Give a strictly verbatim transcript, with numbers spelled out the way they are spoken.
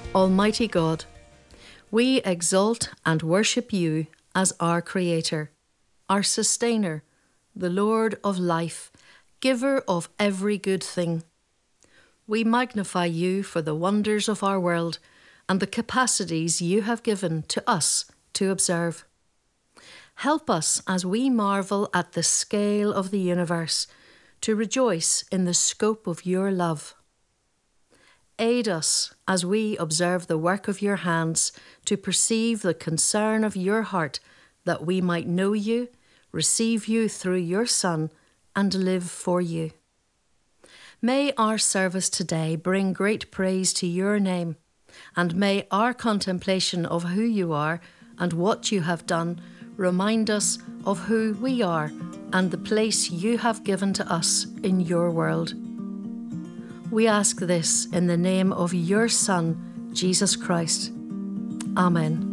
Almighty God, we exalt and worship you as our Creator, our Sustainer, the Lord of life, giver of every good thing. We magnify you for the wonders of our world and the capacities you have given to us to observe. Help us as we marvel at the scale of the universe to rejoice in the scope of your love. Aid us as we observe the work of your hands to perceive the concern of your heart that we might know you, receive you through your Son, and live for you. May our service today bring great praise to your name, and may our contemplation of who you are and what you have done remind us of who we are and the place you have given to us in your world. We ask this in the name of your Son, Jesus Christ. Amen.